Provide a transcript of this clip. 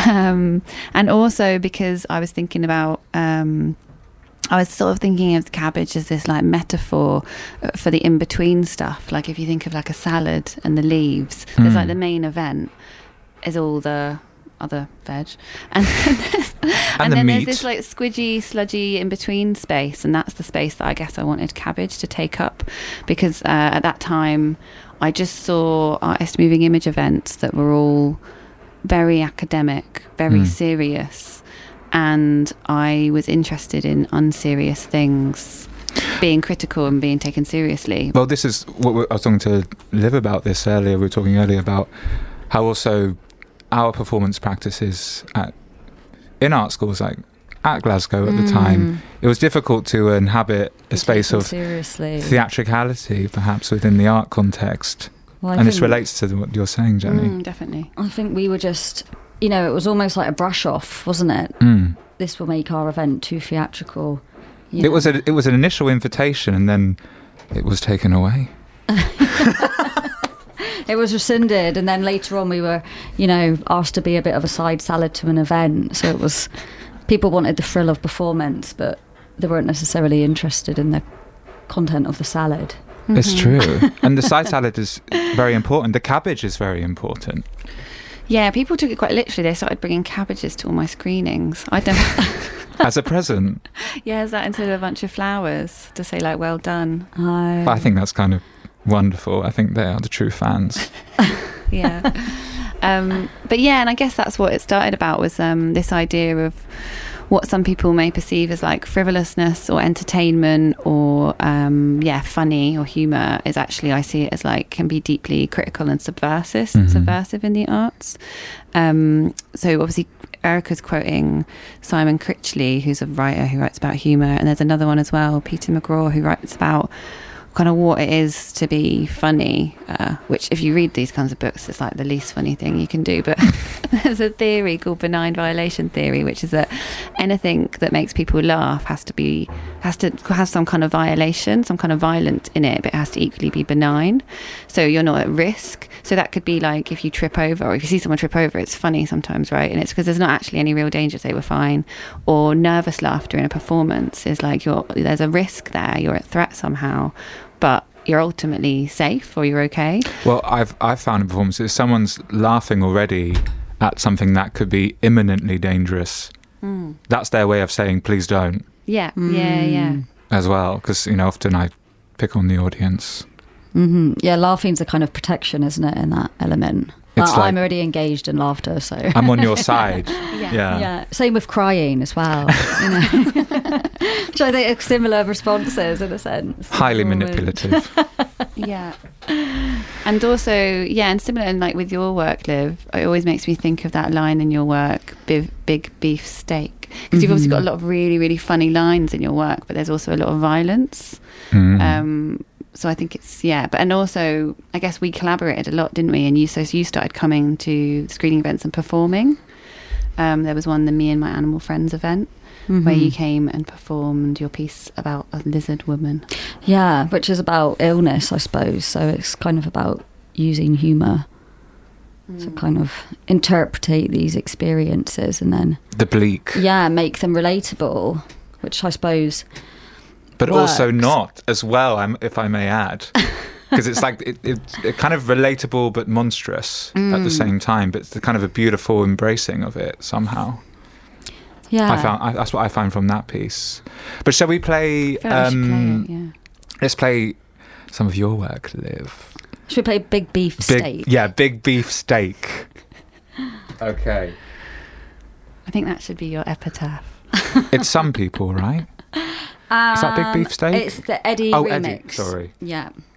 And also because I was thinking about I was sort of thinking of the cabbage as this like metaphor for the in-between stuff. Like if you think of like a salad and the leaves, there's like the main event is all the other veg, and then there's this like squidgy, sludgy in-between space, and that's the space that I guess I wanted cabbage to take up, because at that time I just saw artist moving image events that were all very academic, very serious, and I was interested in unserious things being critical and being taken seriously. Well, this is what I was talking to Liv about this earlier. We were talking earlier about how also our performance practices in art schools, like at Glasgow at the time, it was difficult to inhabit a space of theatricality, perhaps within the art context. Well, and this relates to what you're saying, Jenny. Definitely. I think we were just, it was almost like a brush off, wasn't it? This will make our event too theatrical. It was an initial invitation, and then it was taken away. It was rescinded, and then later on we were, asked to be a bit of a side salad to an event. So it was, people wanted the thrill of performance, but they weren't necessarily interested in the content of the salad. It's true. And the side salad is very important. The cabbage is very important. Yeah, people took it quite literally. They started bringing cabbages to all my screenings. I don't As a present? Yeah, as that instead of a bunch of flowers to say, like, well done. I think that's kind of wonderful. I think they are the true fans. Yeah. But yeah, and I guess that's what it started about, was this idea of what some people may perceive as like frivolousness or entertainment or funny or humour is actually, I see it as like, can be deeply critical and subversive in the arts. So obviously Erica's quoting Simon Critchley, who's a writer who writes about humour, and there's another one as well, Peter McGraw, who writes about kind of what it is to be funny, which if you read these kinds of books, it's like the least funny thing you can do. But there's a theory called benign violation theory, which is that anything that makes people laugh has to have some kind of violation, some kind of violence in it, but it has to equally be benign, so you're not at risk. So that could be like if you trip over, or if you see someone trip over, it's funny sometimes, right? And it's because there's not actually any real danger, they were fine. Or nervous laughter in a performance is like there's a risk there, you're at threat somehow, but you're ultimately safe, or you're okay. Well, I've found in performances, someone's laughing already at something that could be imminently dangerous. That's their way of saying, please don't. Yeah. As well, because, often I pick on the audience. Yeah, laughing's a kind of protection, isn't it, in that element? I'm already engaged in laughter, so I'm on your side. Yeah. Same with crying as well. Which I think are similar responses in a sense. Highly manipulative. Yeah. And also, and similar, and like with your work, Liv, it always makes me think of that line in your work, big beef steak, because you've obviously got a lot of really, really funny lines in your work, but there's also a lot of violence. So I think it's, but and also I guess we collaborated a lot, didn't we? And you started coming to screening events and performing. There was one, the Me and My Animal Friends event, where you came and performed your piece about a lizard woman. Yeah, which is about illness, I suppose. So it's kind of about using humour to kind of interpretate these experiences and then the bleak. Yeah, make them relatable, which I suppose. But works. Also not as well, if I may add, because it's like it kind of relatable but monstrous at the same time. But it's the kind of a beautiful embracing of it somehow. Yeah, that's what I found from that piece. But shall we play? Let's play some of your work, Liv. Should we play Big Beef Steak? Yeah, Big Beef Steak. Okay. I think that should be your epitaph. It's some people, right? Is that Big Beef Steak? It's the Eddie remix. Eddie, sorry. Yeah.